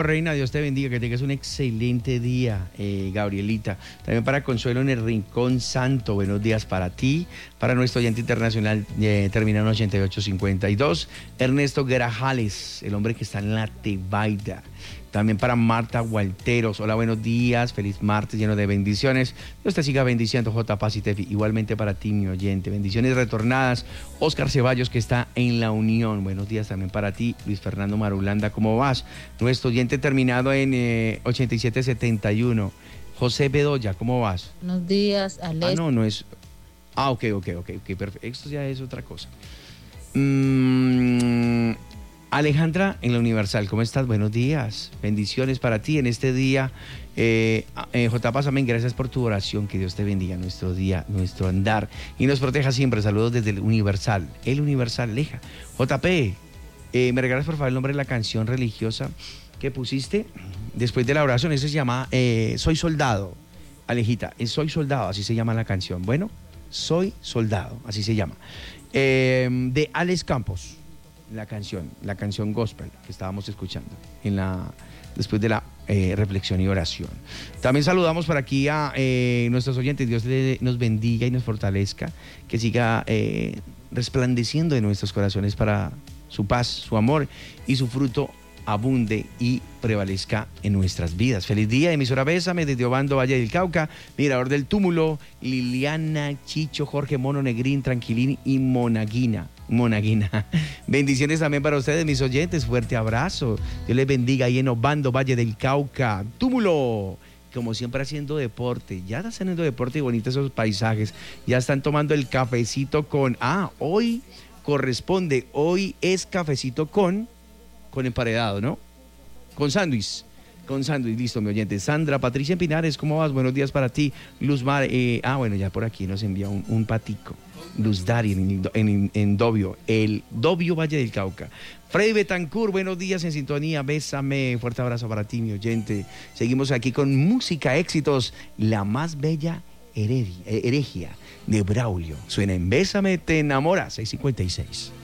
reina, Dios te bendiga, que tengas un excelente día, Gabrielita. También para Consuelo en el Rincón Santo, buenos días para ti. Para nuestro oyente internacional, termina en 8852. Ernesto Grajales, el hombre que está en la Tebaida. También para Marta Gualteros, hola, buenos días, feliz martes lleno de bendiciones. Dios te siga bendiciendo, J. Paz y Tefi. Igualmente para ti, mi oyente, bendiciones retornadas. Oscar Ceballos, que está en La Unión, buenos días también para ti. Luis Fernando Marulanda, ¿cómo vas? Nuestro oyente terminado en 8771. José Bedoya, ¿cómo vas? Buenos días, Alex. No es... ok, perfecto. Esto ya es otra cosa. Alejandra en La Universal, ¿cómo estás? Buenos días, bendiciones para ti en este día. J. Paz, amén, gracias por tu oración, que Dios te bendiga nuestro día, nuestro andar y nos proteja siempre. Saludos desde El Universal, Aleja. JP, ¿me regalas por favor el nombre de la canción religiosa que pusiste después de la oración? Eso se llama Soy Soldado, Alejita, Soy Soldado, así se llama la canción. Bueno, Soy Soldado, así se llama. De Alex Campos. La canción gospel que estábamos escuchando después de la reflexión y oración. También saludamos por aquí a nuestros oyentes. Dios nos bendiga y nos fortalezca, que siga resplandeciendo en nuestros corazones para su paz, su amor y su fruto abunde y prevalezca en nuestras vidas. Feliz día, emisora Bésame, desde Obando, Valle del Cauca, Mirador del Túmulo, Liliana, Chicho, Jorge, Mono, Negrín, Tranquilín y Monaguina. Bendiciones también para ustedes, mis oyentes. Fuerte abrazo. Dios les bendiga ahí en Obando, Valle del Cauca. Túmulo, como siempre haciendo deporte. Ya está haciendo deporte y bonitos esos paisajes. Ya están tomando el cafecito con... hoy corresponde, hoy es cafecito con emparedado, ¿no? Con sándwich, listo, mi oyente. Sandra Patricia Pinares, ¿cómo vas? Buenos días para ti. Luzmar, bueno, ya por aquí nos envía un patico. Luz Dari en Dobio, el Dobio Valle del Cauca. Freddy Betancourt, buenos días en sintonía, bésame, fuerte abrazo para ti, mi oyente. Seguimos aquí con música, éxitos, la más bella heregia de Braulio. Suena en Bésame, te enamora, 656.